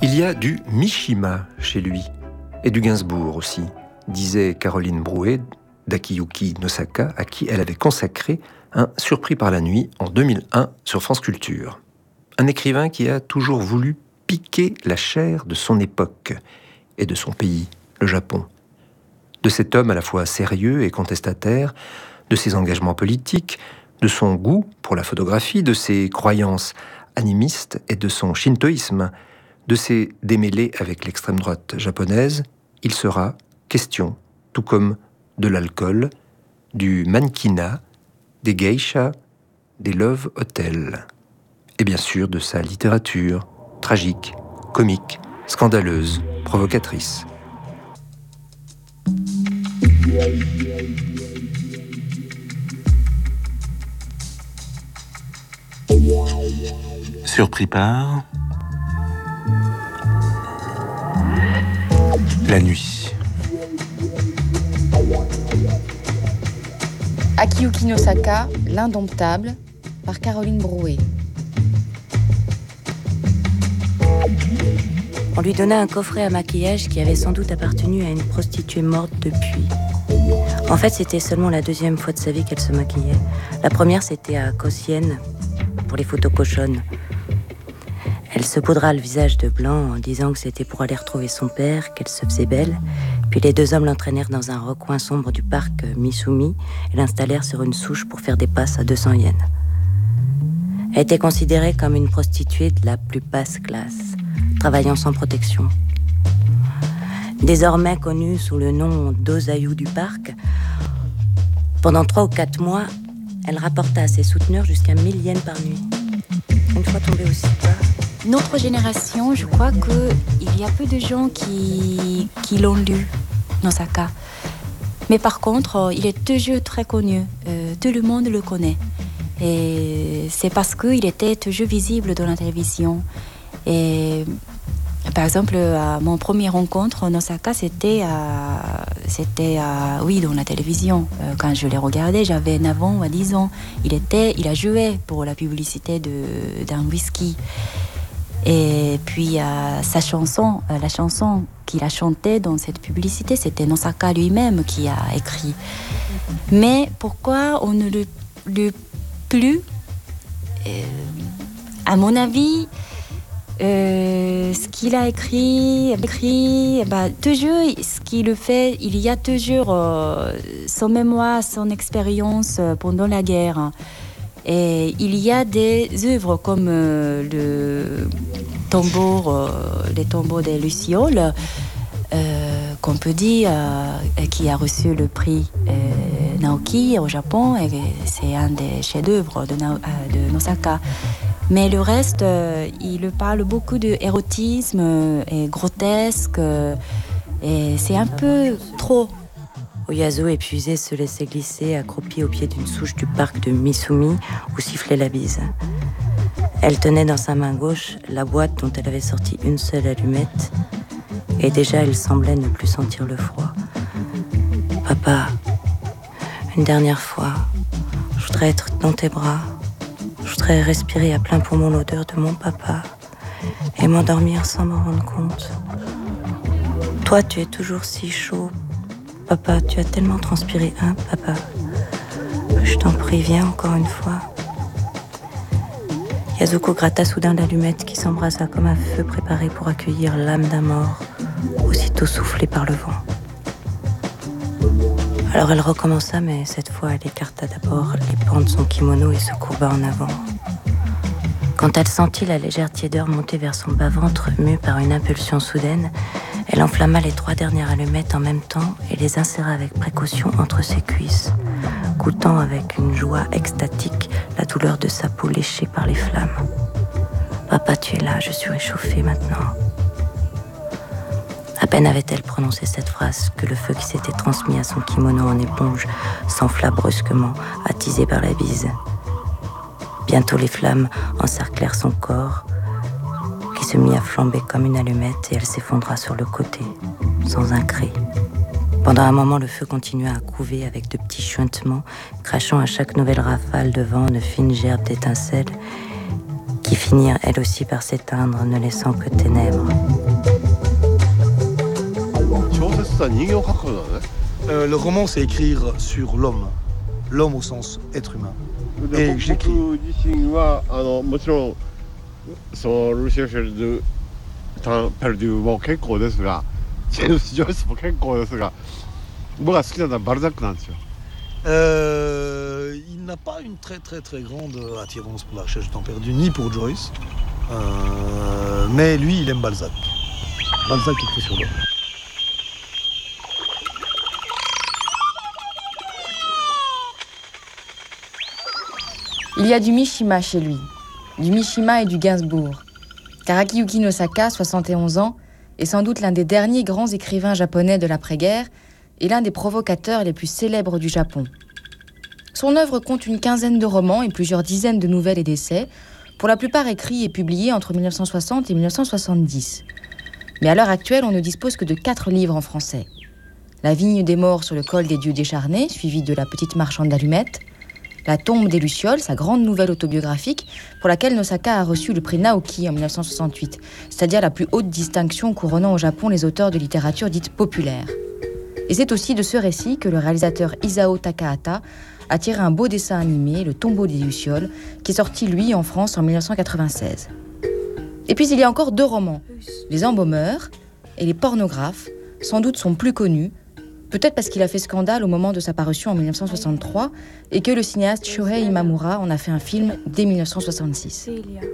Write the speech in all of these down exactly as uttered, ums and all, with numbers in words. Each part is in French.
Il y a du Mishima chez lui, et du Gainsbourg aussi, disait Caroline Brouet d'Akiyuki Nosaka, à qui elle avait consacré un Surpris par la nuit en deux mille un sur France Culture. Un écrivain qui a toujours voulu piquer la chair de son époque et de son pays, le Japon. De cet homme à la fois sérieux et contestataire, de ses engagements politiques, de son goût pour la photographie, de ses croyances animistes et de son shintoïsme, de ses démêlés avec l'extrême droite japonaise, il sera question, tout comme de l'alcool, du mannequinat, des geishas, des love hotels, et bien sûr de sa littérature, tragique, comique, scandaleuse, provocatrice. Surpris par la nuit. Akiyuki Nosaka, L'indomptable, par Caroline Brouet. On lui donna un coffret à maquillage qui avait sans doute appartenu à une prostituée morte depuis. En fait, c'était seulement la deuxième fois de sa vie qu'elle se maquillait. La première, c'était à Kosienne, pour les photos cochonnes. Elle se poudra le visage de blanc en disant que c'était pour aller retrouver son père, qu'elle se faisait belle. Puis les deux hommes l'entraînèrent dans un recoin sombre du parc Misumi et l'installèrent sur une souche pour faire des passes à deux cents yens. Elle était considérée comme une prostituée de la plus basse classe, travaillant sans protection. Désormais connue sous le nom d'Osayu du parc, pendant trois ou quatre mois, elle rapporta à ses souteneurs jusqu'à mille yens par nuit. Une fois tombée aussi bas. Notre génération, je crois qu'il y a peu de gens qui, qui l'ont lu, Nosaka. Mais par contre, il est toujours très connu. Euh, tout le monde le connaît. Et c'est parce qu'il était toujours visible dans la télévision. Et par exemple, à mon premier rencontre, Nosaka, c'était, à, c'était à, oui, dans la télévision. Euh, quand je l'ai regardé, j'avais neuf ans ou dix ans. Il, était, il a joué pour la publicité de, d'un whisky. Et puis euh, sa chanson, euh, la chanson qu'il a chantée dans cette publicité, c'était Nosaka lui-même qui a écrit. Mais pourquoi on ne le lit plus euh, À mon avis, euh, ce qu'il a écrit, écrit bah, toujours ce qu'il fait, il y a toujours euh, son mémoire, son expérience pendant la guerre. Et il y a des œuvres comme euh, le tambour, euh, les tambours des Lucioles, euh, qu'on peut dire, euh, qui a reçu le prix euh, Naoki au Japon, et c'est un des chefs-d'œuvre de, Na- de Nosaka. Mais le reste, euh, il parle beaucoup d'érotisme et grotesque, et c'est un peu trop. Oyasu, épuisé, se laissait glisser, accroupi au pied d'une souche du parc de Misumi, où sifflait la bise. Elle tenait dans sa main gauche la boîte dont elle avait sorti une seule allumette, et déjà elle semblait ne plus sentir le froid. « Papa, une dernière fois, je voudrais être dans tes bras, je voudrais respirer à plein poumon l'odeur de mon papa, et m'endormir sans m'en rendre compte. Toi, tu es toujours si chaud. Papa, tu as tellement transpiré, hein, papa? Je t'en prie, viens encore une fois. » Yasuko gratta soudain l'allumette qui s'embrasa comme un feu préparé pour accueillir l'âme d'un mort, aussitôt soufflé par le vent. Alors elle recommença, mais cette fois elle écarta d'abord les pans de son kimono et se courba en avant. Quand elle sentit la légère tiédeur monter vers son bas-ventre, mue par une impulsion soudaine, elle enflamma les trois dernières allumettes en même temps et les inséra avec précaution entre ses cuisses, goûtant avec une joie extatique la douleur de sa peau léchée par les flammes. « Papa, tu es là, je suis réchauffée maintenant. » À peine avait-elle prononcé cette phrase que le feu qui s'était transmis à son kimono en éponge s'enfla brusquement, attisé par la bise. Bientôt les flammes encerclèrent son corps, qui se mit à flamber comme une allumette, et elle s'effondra sur le côté, sans un cri. Pendant un moment, le feu continua à couver avec de petits chuintements, crachant à chaque nouvelle rafale de vent de fines gerbes d'étincelles, qui finir elle aussi par s'éteindre, ne laissant que ténèbres. Euh, le roman, c'est écrire sur l'homme, l'homme au sens être humain. Et j'écris. Euh, il n'a pas une très très très grande attirance pour la recherche du temps perdu, ni pour Joyce. Euh, mais lui, il aime Balzac. Balzac écrit sur l'homme. Il y a du Mishima chez lui, du Mishima et du Gainsbourg. Car Akiyuki Nosaka, soixante et onze ans, est sans doute l'un des derniers grands écrivains japonais de l'après-guerre et l'un des provocateurs les plus célèbres du Japon. Son œuvre compte une quinzaine de romans et plusieurs dizaines de nouvelles et d'essais, pour la plupart écrits et publiés entre mille neuf cent soixante et mille neuf cent soixante-dix. Mais à l'heure actuelle, on ne dispose que de quatre livres en français. La vigne des morts sur le col des dieux décharnés, suivie de La petite marchande d'allumettes, La tombe des Lucioles, sa grande nouvelle autobiographique, pour laquelle Nosaka a reçu le prix Naoki en mille neuf cent soixante-huit, c'est-à-dire la plus haute distinction couronnant au Japon les auteurs de littérature dite populaire. Et c'est aussi de ce récit que le réalisateur Isao Takahata a tiré un beau dessin animé, Le tombeau des Lucioles, qui est sorti, lui, en France en mille neuf cent quatre-vingt-seize. Et puis il y a encore deux romans, Les Embaumeurs et Les Pornographes, sans doute sont plus connus, peut-être parce qu'il a fait scandale au moment de sa parution en mille neuf cent soixante-trois et que le cinéaste Shohei Imamura en a fait un film dès mille neuf cent soixante-six.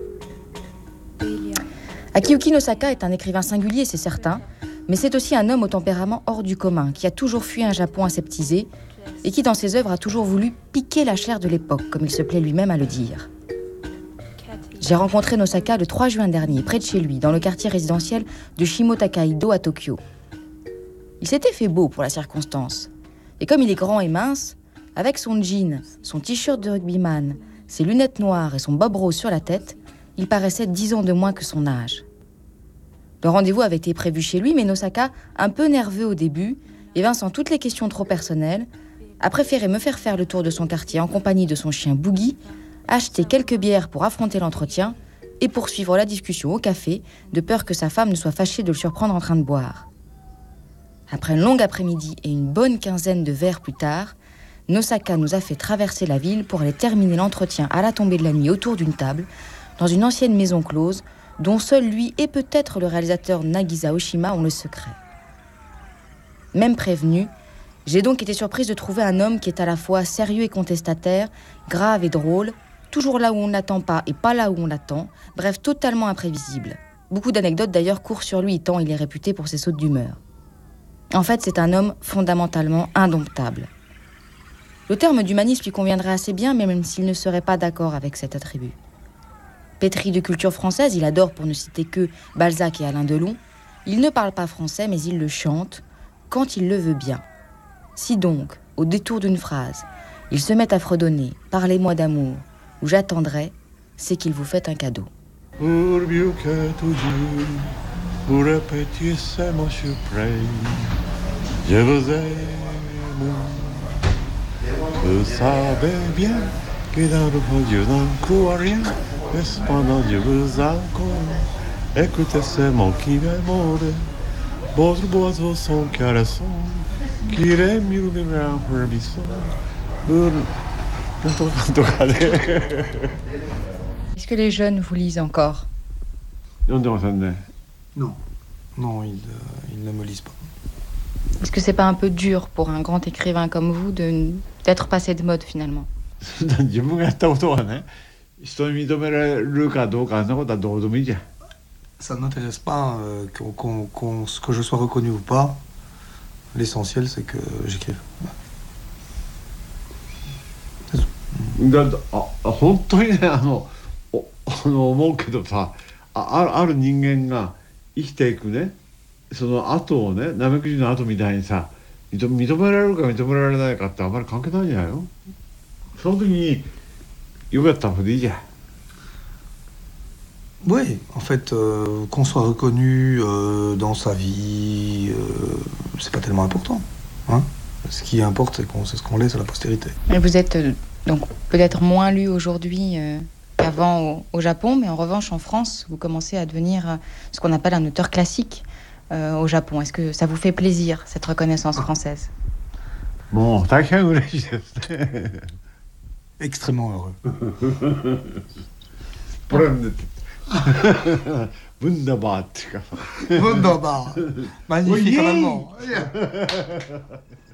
Akiyuki Nosaka est un écrivain singulier, c'est certain, mais c'est aussi un homme au tempérament hors du commun, qui a toujours fui un Japon aseptisé et qui, dans ses œuvres, a toujours voulu piquer la chair de l'époque, comme il se plaît lui-même à le dire. J'ai rencontré Nosaka le trois juin dernier, près de chez lui, dans le quartier résidentiel de Shimotakaido à Tokyo. Il s'était fait beau pour la circonstance. Et comme il est grand et mince, avec son jean, son t-shirt de rugbyman, ses lunettes noires et son bob rose sur la tête, il paraissait dix ans de moins que son âge. Le rendez-vous avait été prévu chez lui, mais Nosaka, un peu nerveux au début, et évinçant toutes les questions trop personnelles, a préféré me faire faire le tour de son quartier en compagnie de son chien Boogie, acheter quelques bières pour affronter l'entretien et poursuivre la discussion au café, de peur que sa femme ne soit fâchée de le surprendre en train de boire. Après une longue après-midi et une bonne quinzaine de verres plus tard, Nosaka nous a fait traverser la ville pour aller terminer l'entretien à la tombée de la nuit autour d'une table, dans une ancienne maison close, dont seul lui et peut-être le réalisateur Nagisa Oshima ont le secret. Même prévenu, j'ai donc été surprise de trouver un homme qui est à la fois sérieux et contestataire, grave et drôle, toujours là où on ne l'attend pas et pas là où on l'attend, bref, totalement imprévisible. Beaucoup d'anecdotes d'ailleurs courent sur lui, tant il est réputé pour ses sautes d'humeur. En fait, c'est un homme fondamentalement indomptable. Le terme d'humaniste lui conviendrait assez bien, même s'il ne serait pas d'accord avec cet attribut. Pétri de culture française, il adore, pour ne citer que Balzac et Alain Delon. Il ne parle pas français, mais il le chante, quand il le veut bien. Si donc, au détour d'une phrase, il se met à fredonner « Parlez-moi d'amour » ou « J'attendrai », c'est qu'il vous fait un cadeau. Pour mieux que toujours, pour répéter ces mots suprêmes, je vous aime. Vous savez bien que dans le fond je n'en crois rien, mais cependant je vous accorde. Écoutez ces mots qui m'émordent, votre oiseau son caressant, qui est mieux que un herbisson. Est-ce que les jeunes vous lisent encore ? Non, non, ils, euh, ils ne me lisent pas. Est-ce que c'est pas un peu dur pour un grand écrivain comme vous de, d'être passé de mode finalement ? Ça ne m'intéresse pas euh, qu'on, qu'on, qu'on, que je sois reconnu ou pas. L'essentiel, c'est que j'écrive. だあ本当にねあのおあの思うけどさあある人間が生きていくねその後をねナメクジの後みたいにさ認められるか認められないかってあんまり関係ないんじゃないのその時によかったのでいいじゃん。 Oui, en fait, euh, qu'on soit reconnu euh, dans sa vie, euh, c'est pas tellement important. Hein. Ce qui importe, c'est, qu'on, c'est ce qu'on laisse à la postérité. Et vous êtes euh, donc peut-être moins lu aujourd'hui euh, qu'avant ? avant au, au Japon, mais en revanche, en France, vous commencez à devenir ce qu'on appelle un auteur classique euh, au Japon. Est-ce que ça vous fait plaisir, cette reconnaissance française? Bon, taquin ou les Extrêmement heureux. Wunderbar. Wunderbar. Magnifique en allemand.